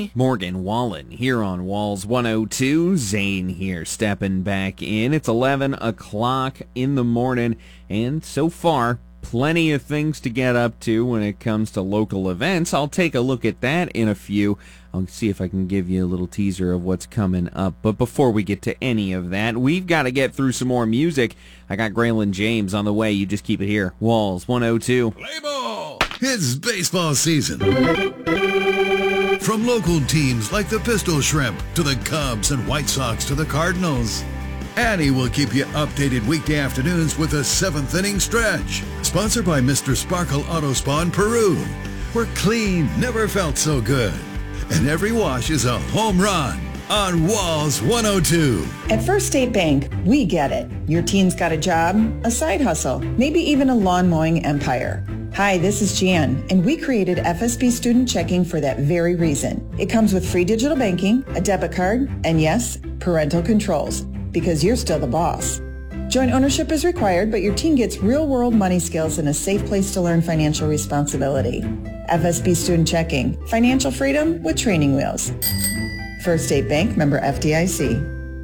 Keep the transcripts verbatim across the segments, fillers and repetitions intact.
me, Morgan Wallen, here on Walls one oh two. Zane here, stepping back in. It's eleven o'clock in the morning, and so far, plenty of things to get up to when it comes to local events. I'll take a look at that in a few. I'll see if I can give you a little teaser of what's coming up. But before we get to any of that, we've got to get through some more music. I got Graylin James on the way. You just keep it here. Walls one oh two. Play ball! It's baseball season. From local teams like the Pistol Shrimp to the Cubs and White Sox to the Cardinals, Annie will keep you updated weekday afternoons with a seventh inning stretch. Sponsored by Mister Sparkle Auto Spa in Peru, where clean never felt so good. And every wash is a home run on Walls one oh two. At First State Bank, we get it. Your teen's got a job, a side hustle, maybe even a lawn mowing empire. Hi, this is Jan, and we created F S B Student Checking for that very reason. It comes with free digital banking, a debit card, and yes, parental controls, because you're still the boss. Joint ownership is required, but your teen gets real-world money skills and a safe place to learn financial responsibility. F S B Student Checking, financial freedom with training wheels. First State Bank, member F D I C.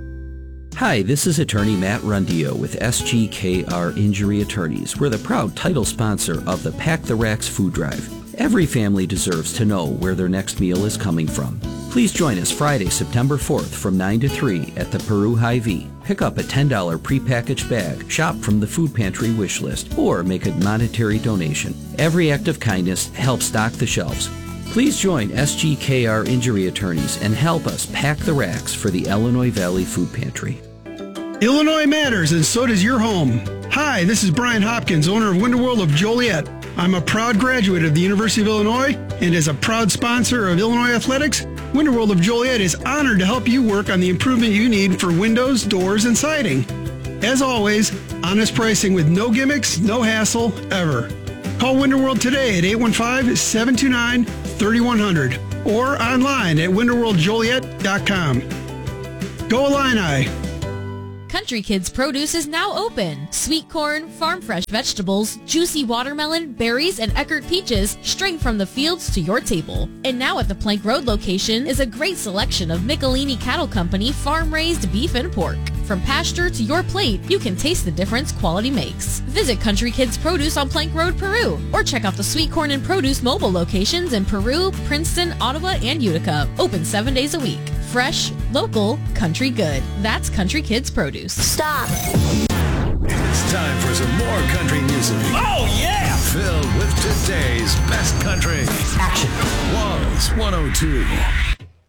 Hi, this is attorney Matt Rundio with S G K R Injury Attorneys. We're the proud title sponsor of the Pack the Racks food drive. Every family deserves to know where their next meal is coming from. Please join us Friday, September fourth from nine to three at the Peru Hy-Vee. Pick up a ten dollars prepackaged bag, shop from the food pantry wish list, or make a monetary donation. Every act of kindness helps stock the shelves. Please join S G K R Injury Attorneys and help us pack the racks for the Illinois Valley Food Pantry. Illinois matters, and so does your home. Hi, this is Brian Hopkins, owner of Winterworld of Joliet. I'm a proud graduate of the University of Illinois, and as a proud sponsor of Illinois Athletics, Winterworld of Joliet is honored to help you work on the improvement you need for windows, doors, and siding. As always, honest pricing with no gimmicks, no hassle, ever. Call Winterworld today at eight one five, seven two nine, three one zero zero or online at winterworld joliet dot com. Go Illini! Country Kids Produce is now open. Sweet corn, farm fresh vegetables, juicy watermelon, berries, and Eckerd peaches string from the fields to your table. And now at the Plank Road location is a great selection of Michelini Cattle Company farm-raised beef and pork. From pasture to your plate, you can taste the difference quality makes. Visit Country Kids Produce on Plank Road, Peru, or check out the Sweet Corn and Produce mobile locations in Peru, Princeton, Ottawa, and Utica. Open seven days a week. Fresh, local, country good. That's Country Kids Produce. Stop. It's time for some more country music. Oh, yeah! Filled with today's best country. Action. Walls one oh two.